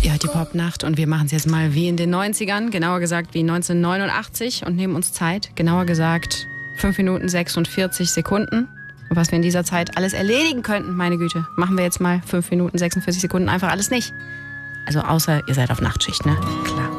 Ihr hört die Popnacht und wir machen es jetzt mal wie in den 90ern, genauer gesagt wie 1989 und nehmen uns Zeit, genauer gesagt 5 Minuten 46 Sekunden. Und was wir in dieser Zeit alles erledigen könnten, meine Güte, machen wir jetzt mal 5 Minuten 46 Sekunden einfach alles nicht. Also außer ihr seid auf Nachtschicht, ne? Klar.